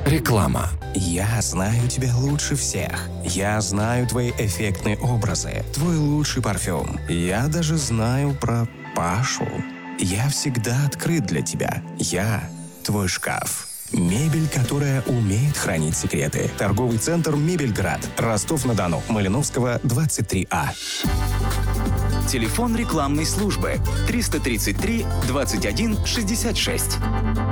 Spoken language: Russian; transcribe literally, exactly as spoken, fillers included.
Реклама. Я знаю тебя лучше всех. Я знаю твои эффектные образы, твой лучший парфюм. Я даже знаю про Пашу. Я всегда открыт для тебя. Я твой шкаф. Мебель, которая умеет хранить секреты. Торговый центр «Мебельград». Ростов-на-Дону. Малиновского, двадцать три А. Телефон рекламной службы триста тридцать три двадцать один шестьдесят шесть.